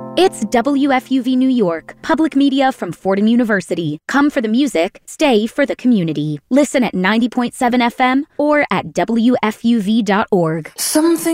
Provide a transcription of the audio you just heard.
It's WFUV New York, public media from Fordham University. Come for the music, stay for the community. Listen at 90.7 FM or at WFUV.org. Something